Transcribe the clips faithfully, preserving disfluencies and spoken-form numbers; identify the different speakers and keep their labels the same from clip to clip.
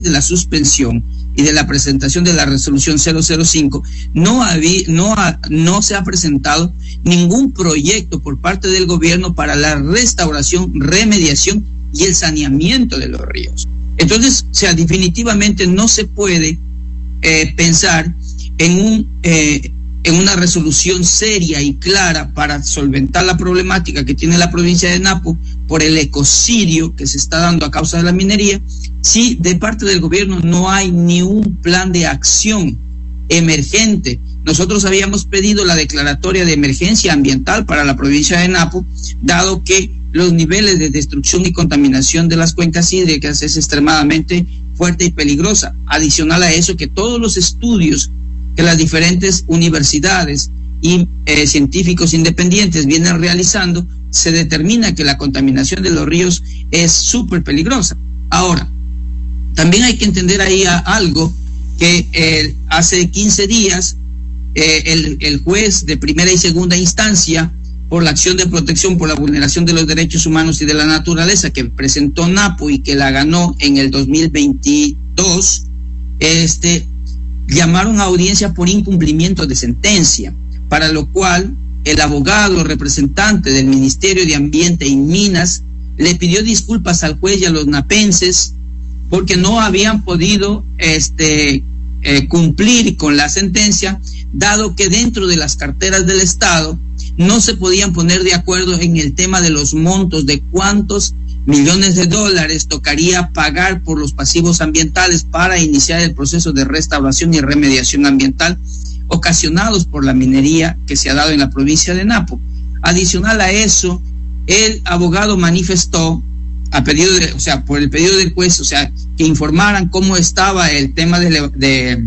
Speaker 1: de la suspensión y de la presentación de la resolución cero cero cinco, no, había, no, ha, no se ha presentado ningún proyecto por parte del gobierno para la restauración, remediación y el saneamiento de los ríos. Entonces, o sea, definitivamente no se puede eh, pensar en un eh, en una resolución seria y clara para solventar la problemática que tiene la provincia de Napo por el ecocidio que se está dando a causa de la minería, si de parte del gobierno no hay ni un plan de acción emergente. Nosotros habíamos pedido la declaratoria de emergencia ambiental para la provincia de Napo, dado que los niveles de destrucción y contaminación de las cuencas hídricas es extremadamente fuerte y peligrosa. Adicional a eso, que todos los estudios que las diferentes universidades y eh, científicos independientes vienen realizando, se determina que la contaminación de los ríos es súper peligrosa. Ahora, también hay que entender ahí a algo que eh, hace quince días eh, el, el juez de primera y segunda instancia por la acción de protección por la vulneración de los derechos humanos y de la naturaleza que presentó Napo y que la ganó en el dos mil veintidós, este llamaron a audiencia por incumplimiento de sentencia, para lo cual el abogado representante del Ministerio de Ambiente y Minas le pidió disculpas al juez y a los napenses porque no habían podido este, eh, cumplir con la sentencia, dado que dentro de las carteras del Estado no se podían poner de acuerdo en el tema de los montos de cuántos millones de dólares tocaría pagar por los pasivos ambientales para iniciar el proceso de restauración y remediación ambiental ocasionados por la minería que se ha dado en la provincia de Napo. Adicional a eso, el abogado manifestó a pedido de, o sea, por el pedido del juez, o sea, que informaran cómo estaba el tema de, de,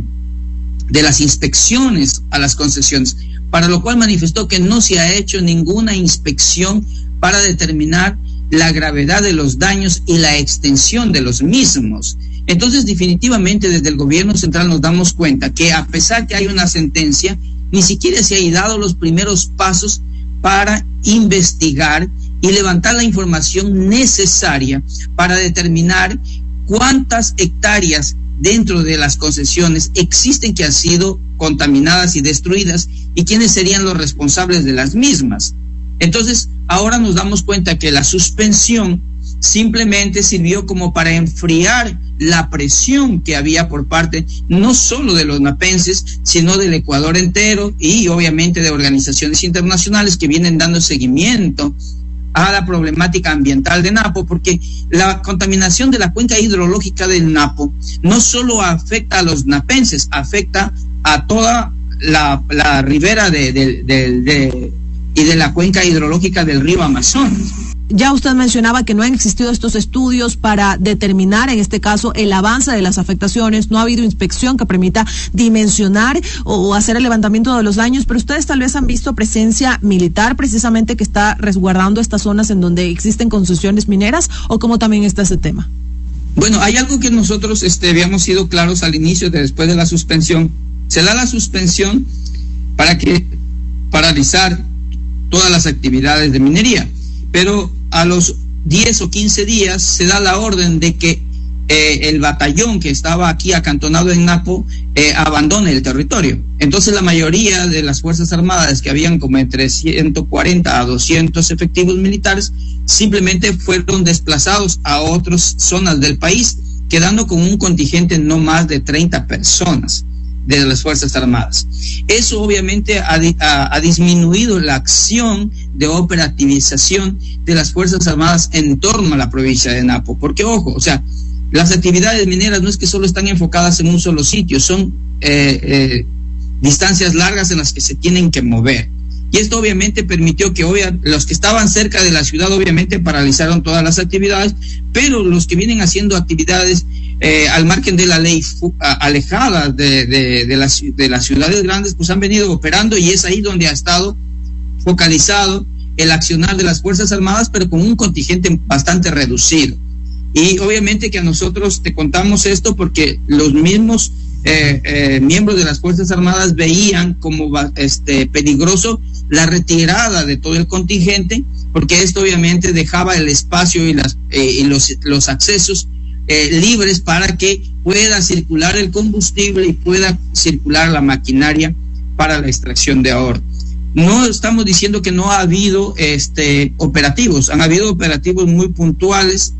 Speaker 1: de las inspecciones a las concesiones, para lo cual manifestó que no se ha hecho ninguna inspección para determinar la gravedad de los daños y la extensión de los mismos. Entonces, definitivamente, desde el gobierno central nos damos cuenta que a pesar que hay una sentencia, ni siquiera se han dado los primeros pasos para investigar y levantar la información necesaria para determinar cuántas hectáreas dentro de las concesiones existen que han sido contaminadas y destruidas y quiénes serían los responsables de las mismas. Entonces, ahora nos damos cuenta que la suspensión simplemente sirvió como para enfriar la presión que había por parte no solo de los napenses, sino del Ecuador entero y obviamente de organizaciones internacionales que vienen dando seguimiento a la problemática ambiental de Napo, porque la contaminación de la cuenca hidrológica del Napo no solo afecta a los napenses, afecta a toda la, la ribera de, de, de, de y de la cuenca hidrológica del río Amazonas.
Speaker 2: Ya usted mencionaba que no han existido estos estudios para determinar, en este caso, el avance de las afectaciones. No ha habido inspección que permita dimensionar o hacer el levantamiento de los daños, pero ustedes tal vez han visto presencia militar precisamente que está resguardando estas zonas en donde existen concesiones mineras, ¿o cómo también está ese tema?
Speaker 1: Bueno, hay algo que nosotros este, habíamos sido claros al inicio, de después de la suspensión. Se da la suspensión para que paralizar todas las actividades de minería, pero a los diez o quince días se da la orden de que eh, el batallón que estaba aquí acantonado en Napo eh, abandone el territorio. Entonces la mayoría de las Fuerzas Armadas, que habían como entre ciento cuarenta a doscientos efectivos militares, simplemente fueron desplazados a otras zonas del país, quedando con un contingente no más de treinta personas de las Fuerzas Armadas. Eso obviamente ha, ha, ha disminuido la acción de operativización de las Fuerzas Armadas en torno a la provincia de Napo, porque ojo, o sea, las actividades mineras no es que solo están enfocadas en un solo sitio, son eh, eh, distancias largas en las que se tienen que mover. Y esto obviamente permitió que obvia, los que estaban cerca de la ciudad obviamente paralizaron todas las actividades, pero los que vienen haciendo actividades eh, al margen de la ley, alejadas de, de, de, las, de las ciudades grandes, pues han venido operando, y es ahí donde ha estado focalizado el accionar de las Fuerzas Armadas, pero con un contingente bastante reducido. Y obviamente que a nosotros te contamos esto porque los mismos eh, eh, miembros de las Fuerzas Armadas veían como este, peligroso la retirada de todo el contingente, porque esto obviamente dejaba el espacio y, las, eh, y los, los accesos eh, libres para que pueda circular el combustible y pueda circular la maquinaria para la extracción de ahorro. No estamos diciendo que no ha habido este, operativos, han habido operativos muy puntuales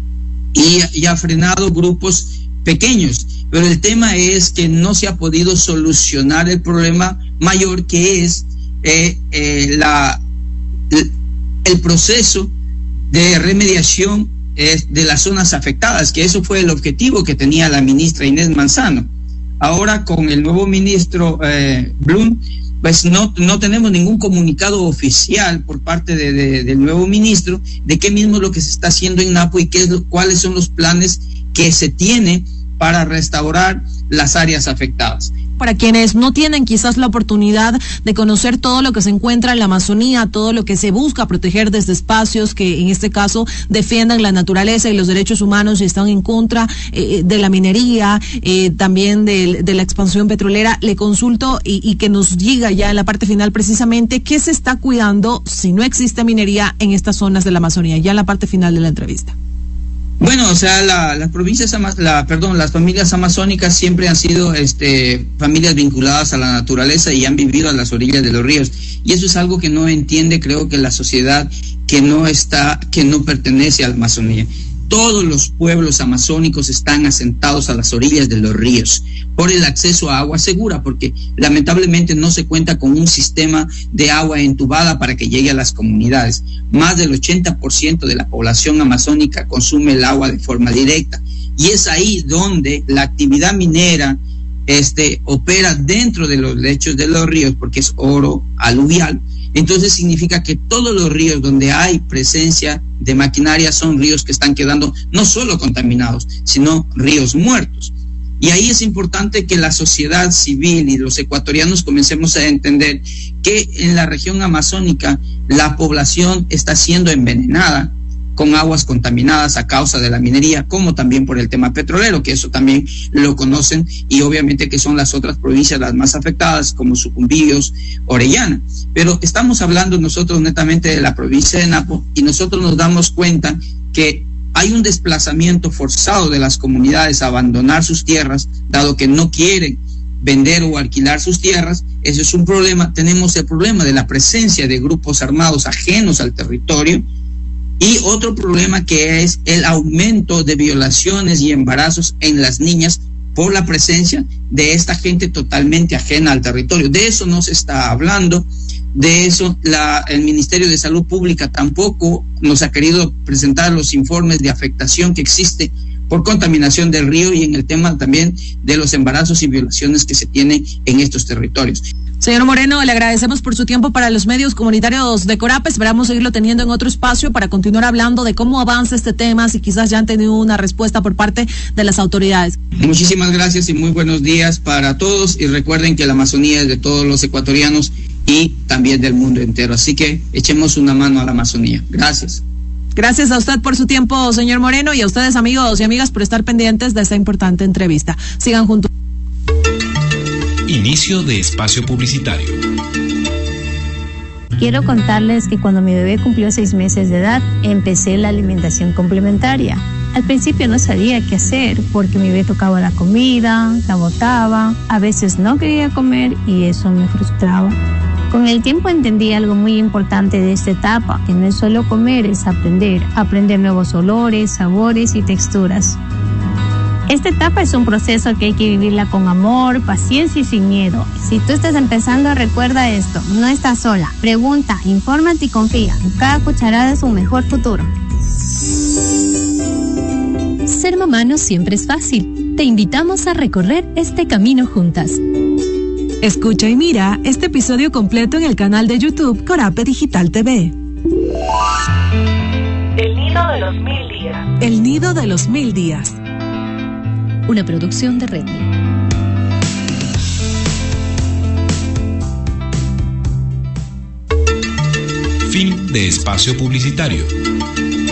Speaker 1: y, y ha frenado grupos pequeños, pero el tema es que no se ha podido solucionar el problema mayor, que es eh, eh, la, el, el proceso de remediación eh, de las zonas afectadas, que eso fue el objetivo que tenía la ministra Inés Manzano. Ahora con el nuevo ministro eh, Blum, pues no, no tenemos ningún comunicado oficial por parte de, de, del nuevo ministro de qué mismo es lo que se está haciendo en Napo y qué es lo, cuáles son los planes que se tiene para restaurar las áreas afectadas.
Speaker 2: Para quienes no tienen quizás la oportunidad de conocer todo lo que se encuentra en la Amazonía, todo lo que se busca proteger desde espacios que en este caso defiendan la naturaleza y los derechos humanos y están en contra eh, de la minería, eh, también de, de la expansión petrolera, le consulto y, y que nos diga ya en la parte final precisamente qué se está cuidando si no existe minería en estas zonas de la Amazonía, ya en la parte final de la entrevista.
Speaker 1: Bueno, o sea, la, las provincias, la, perdón, las familias amazónicas siempre han sido este, familias vinculadas a la naturaleza y han vivido a las orillas de los ríos. Y eso es algo que no entiende, creo que la sociedad que no está, que no pertenece a la Amazonía. Todos los pueblos amazónicos están asentados a las orillas de los ríos por el acceso a agua segura, porque lamentablemente no se cuenta con un sistema de agua entubada para que llegue a las comunidades. Más del ochenta por ciento de la población amazónica consume el agua de forma directa, y es ahí donde la actividad minera este, opera dentro de los lechos de los ríos, porque es oro aluvial. Entonces significa que todos los ríos donde hay presencia de maquinaria son ríos que están quedando no solo contaminados, sino ríos muertos. Y ahí es importante que la sociedad civil y los ecuatorianos comencemos a entender que en la región amazónica la población está siendo envenenada con aguas contaminadas a causa de la minería, como también por el tema petrolero, que eso también lo conocen, y obviamente que son las otras provincias las más afectadas, como Sucumbíos, Orellana. Pero estamos hablando nosotros netamente de la provincia de Napo, y nosotros nos damos cuenta que hay un desplazamiento forzado de las comunidades a abandonar sus tierras, dado que no quieren vender o alquilar sus tierras. Eso es un problema. Tenemos el problema de la presencia de grupos armados ajenos al territorio, y otro problema que es el aumento de violaciones y embarazos en las niñas por la presencia de esta gente totalmente ajena al territorio. De eso no se está hablando, de eso la, el Ministerio de Salud Pública tampoco nos ha querido presentar los informes de afectación que existe por contaminación del río y en el tema también de los embarazos y violaciones que se tienen en estos territorios.
Speaker 2: Señor Moreno, le agradecemos por su tiempo para los medios comunitarios de Corapé. Esperamos seguirlo teniendo en otro espacio para continuar hablando de cómo avanza este tema, si quizás ya han tenido una respuesta por parte de las autoridades.
Speaker 1: Muchísimas gracias y muy buenos días para todos, y recuerden que la Amazonía es de todos los ecuatorianos y también del mundo entero, así que echemos una mano a la Amazonía. Gracias.
Speaker 2: Gracias a usted por su tiempo, señor Moreno, y a ustedes, amigos y amigas, por estar pendientes de esta importante entrevista. Sigan juntos.
Speaker 3: Inicio de espacio publicitario.
Speaker 4: Quiero contarles que cuando mi bebé cumplió seis meses de edad, empecé la alimentación complementaria. Al principio no sabía qué hacer porque mi bebé tocaba la comida, la botaba, a veces no quería comer y eso me frustraba. Con el tiempo entendí algo muy importante de esta etapa, que no es solo comer, es aprender, aprender nuevos olores, sabores y texturas. Esta etapa es un proceso que hay que vivirla con amor, paciencia y sin miedo. Si tú estás empezando, recuerda esto, no estás sola. Pregunta, infórmate y confía. Cada cucharada es un mejor futuro.
Speaker 5: Ser mamá no siempre es fácil. Te invitamos a recorrer este camino juntas.
Speaker 2: Escucha y mira este episodio completo en el canal de YouTube Corapé Digital T V.
Speaker 6: El nido de los mil días.
Speaker 2: El nido de los mil días.
Speaker 5: Una producción de Redmi.
Speaker 3: Fin de espacio publicitario.